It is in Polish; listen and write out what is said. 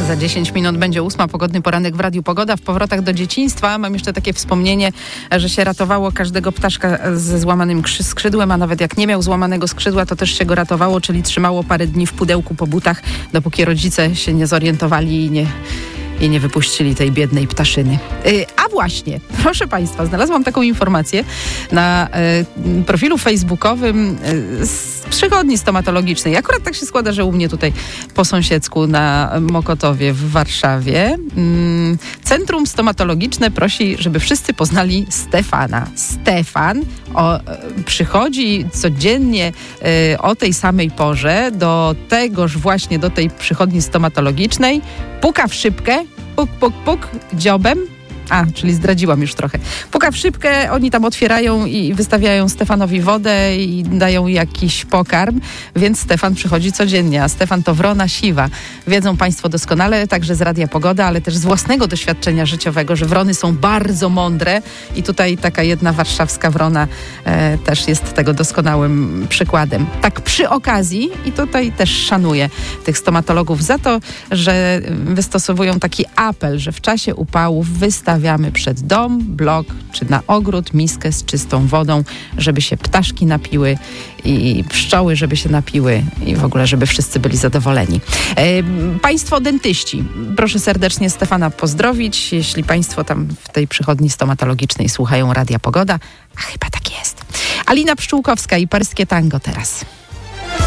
Za 10 minut będzie 8. Pogodny poranek w Radiu Pogoda. W powrotach do dzieciństwa mam jeszcze takie wspomnienie, że się ratowało każdego ptaszka ze złamanym skrzydłem, a nawet jak nie miał złamanego skrzydła, to też się go ratowało, czyli trzymało parę dni w pudełku po butach, dopóki rodzice się nie zorientowali i nie wypuścili tej biednej ptaszyny. A właśnie, proszę Państwa, znalazłam taką informację na profilu facebookowym z przychodni stomatologicznej. Akurat tak się składa, że u mnie tutaj po sąsiedzku na Mokotowie w Warszawie Centrum Stomatologiczne prosi, żeby wszyscy poznali Stefana. Stefan przychodzi codziennie o tej samej porze do tej przychodni stomatologicznej, puka w szybkę, puk, puk, puk, dziobem. Czyli zdradziłam już trochę. Puka w szybkę, oni tam otwierają i wystawiają Stefanowi wodę i dają jakiś pokarm, więc Stefan przychodzi codziennie, a Stefan to wrona siwa. Wiedzą Państwo doskonale, także z Radia Pogoda, ale też z własnego doświadczenia życiowego, że wrony są bardzo mądre i tutaj taka jedna warszawska wrona też jest tego doskonałym przykładem. Tak przy okazji, i tutaj też szanuję tych stomatologów za to, że wystosowują taki apel, że w czasie upałów wystawiamy przed dom, blok czy na ogród miskę z czystą wodą, żeby się ptaszki napiły i pszczoły, żeby się napiły i w ogóle, żeby wszyscy byli zadowoleni. Państwo dentyści, proszę serdecznie Stefana pozdrowić, jeśli Państwo tam w tej przychodni stomatologicznej słuchają Radia Pogoda, a chyba tak jest. Alina Pszczółkowska i Parskie Tango teraz.